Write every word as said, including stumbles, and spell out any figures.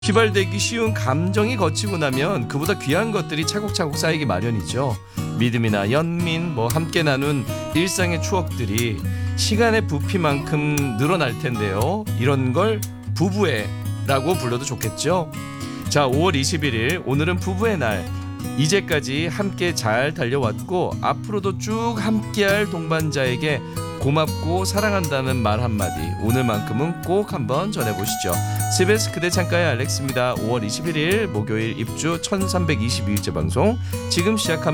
휘발되기 쉬운 감정이 거치고 나면 그보다 귀한 것들이 차곡차곡 쌓이기 마련이죠. 믿음이나 연민, 뭐 함께 나눈 일상의 추억들이 시간의 부피만큼 늘어날 텐데요. 이런 걸 부부애라고 불러도 좋겠죠. 자, 오월 이십일일 오늘은 부부의 날. 이제까지 함께 잘 달려왔고 앞으로도 쭉 함께할 동반자에게 고맙고 사랑한다는 말 한마디 오늘만큼은 꼭 한번 전해보시죠. 씨비에스 그대 창가의 알렉스입니다. 오월 이십일일 목요일 입주 천삼백이십이일째 방송 지금 시작합니다.